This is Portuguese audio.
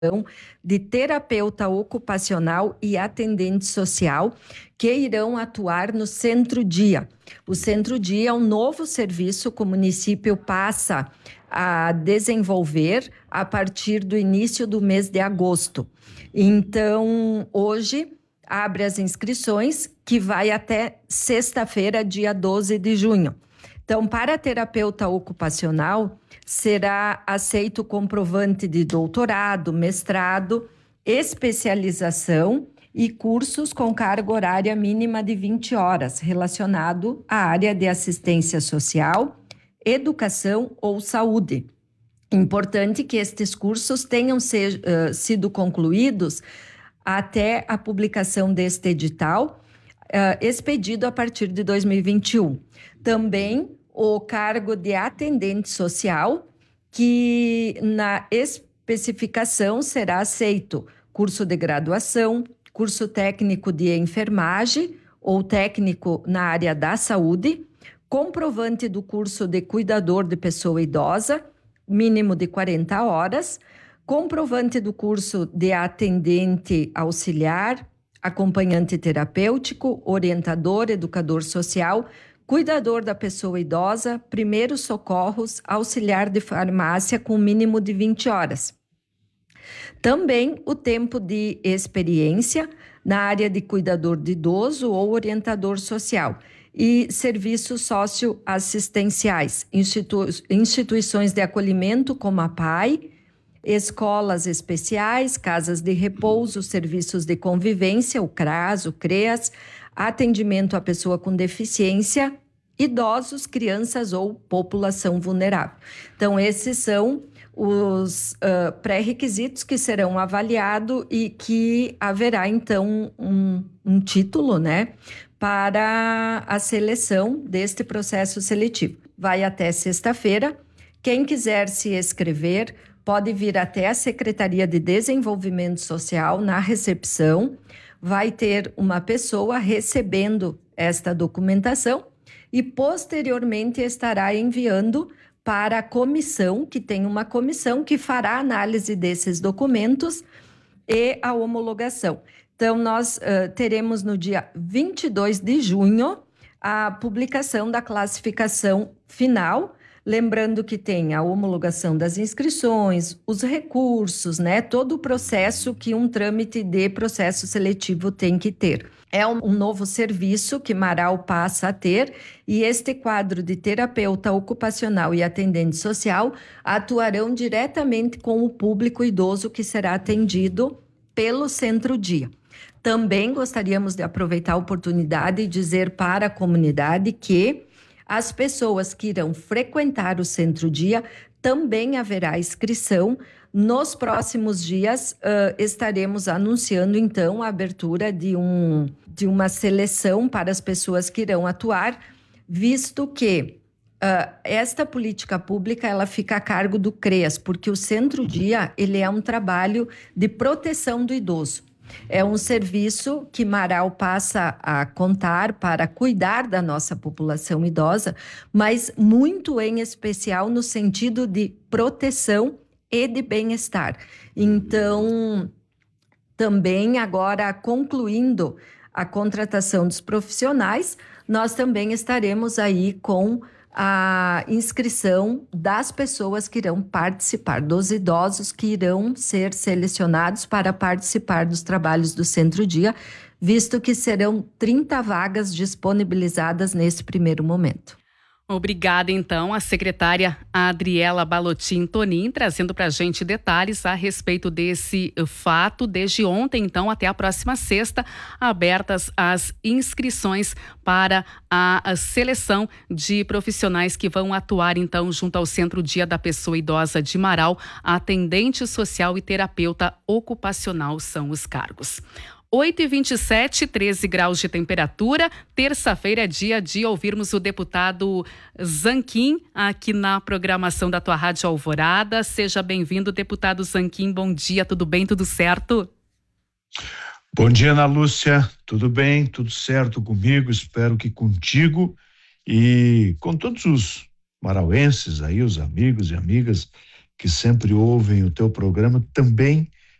de terapeuta ocupacional e atendente social que irão atuar no Centro Dia. O Centro Dia é um novo serviço que o município passa a desenvolver a partir do início do mês de agosto. Então, hoje abre as inscrições, que vai até sexta-feira, dia 12 de junho. Então, para terapeuta ocupacional, será aceito o comprovante de doutorado, mestrado, especialização e cursos com carga horária mínima de 20 horas, relacionado à área de assistência social, educação ou saúde. Importante que estes cursos tenham sido concluídos até a publicação deste edital, expedido a partir de 2021. Também o cargo de atendente social, que na especificação será aceito curso de graduação, curso técnico de enfermagem ou técnico na área da saúde, comprovante do curso de cuidador de pessoa idosa, mínimo de 40 horas, comprovante do curso de atendente auxiliar, acompanhante terapêutico, orientador, educador social, cuidador da pessoa idosa, primeiros socorros, auxiliar de farmácia com mínimo de 20 horas. Também o tempo de experiência na área de cuidador de idoso ou orientador social e serviços socioassistenciais, instituições de acolhimento como a PAI, escolas especiais, casas de repouso, serviços de convivência, o CRAS, o CREAS, atendimento à pessoa com deficiência, idosos, crianças ou população vulnerável. Então, esses são os pré-requisitos que serão avaliados e que haverá, então, um título, né, para a seleção deste processo seletivo. Vai até sexta-feira. Quem quiser se inscrever pode vir até a Secretaria de Desenvolvimento Social na recepção. Vai ter uma pessoa recebendo esta documentação e, posteriormente, estará enviando para a comissão, que tem uma comissão que fará a análise desses documentos e a homologação. Então, nós teremos no dia 22 de junho a publicação da classificação final, lembrando que tem a homologação das inscrições, os recursos, né? Todo o processo que um trâmite de processo seletivo tem que ter. É um novo serviço que Marau passa a ter e este quadro de terapeuta ocupacional e atendente social atuarão diretamente com o público idoso que será atendido pelo Centro Dia. Também gostaríamos de aproveitar a oportunidade e dizer para a comunidade que as pessoas que irão frequentar o Centro Dia também haverá inscrição. Nos próximos dias estaremos anunciando então a abertura de uma seleção para as pessoas que irão atuar, visto que esta política pública ela fica a cargo do CREAS, porque o Centro Dia ele é um trabalho de proteção do idoso. É um serviço que Marau passa a contar para cuidar da nossa população idosa, mas muito em especial no sentido de proteção e de bem-estar. Então, também agora concluindo a contratação dos profissionais, nós também estaremos aí com a inscrição das pessoas que irão participar, dos idosos que irão ser selecionados para participar dos trabalhos do Centro Dia, visto que serão 30 vagas disponibilizadas nesse primeiro momento. Obrigada, então, a secretária Adriela Balottin Tonin, trazendo para a gente detalhes a respeito desse fato. Desde ontem, então, até a próxima sexta, abertas as inscrições para a seleção de profissionais que vão atuar, então, junto ao Centro Dia da Pessoa Idosa de Marau. Atendente social e terapeuta ocupacional são os cargos. 8h27, 13 graus de temperatura. Terça-feira é dia de ouvirmos o deputado Zanquim aqui na programação da tua Rádio Alvorada. Seja bem-vindo, deputado Zanquim. Bom dia, tudo bem, tudo certo? Bom dia, Ana Lúcia. Tudo bem, tudo certo comigo, espero que contigo e com todos os marauenses aí, os amigos e amigas que sempre ouvem o teu programa, também